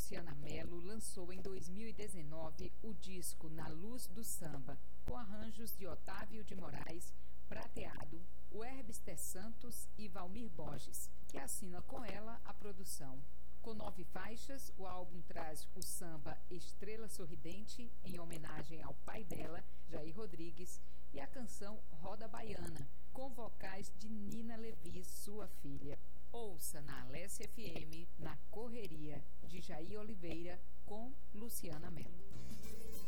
Luciana Mello lançou em 2019 o disco Na Luz do Samba, com arranjos de Otávio de Moraes, Prateado, Werbster Santos e Valmir Borges, que assina com ela a produção. Com 9 faixas, o álbum traz o samba Estrela Sorridente, em homenagem ao pai dela, Jair Rodrigues, e a canção Roda Baiana, com vocais de Nina Levi, sua filha. Ouça na Alessia FM, Na Correria, de Jair Oliveira, com Luciana Mello.